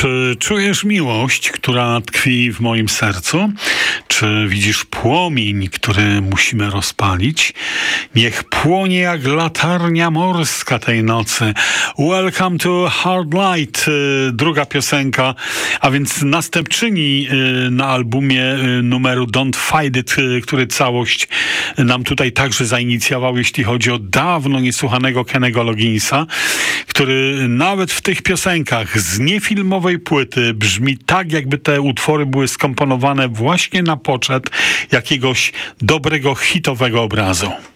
Czy czujesz miłość, która tkwi w moim sercu? Czy widzisz płomień, który musimy rozpalić? Niech płonie jak latarnia morska tej nocy. Welcome to Hard Light, druga piosenka, a więc następczyni na albumie numeru Don't Fight It, który całość nam tutaj także zainicjował, jeśli chodzi o dawno niesłuchanego Kennego Logginsa, który nawet w tych piosenkach z niefilmowej płyty brzmi tak, jakby te utwory były skomponowane właśnie na poczet jakiegoś dobrego, hitowego obrazu.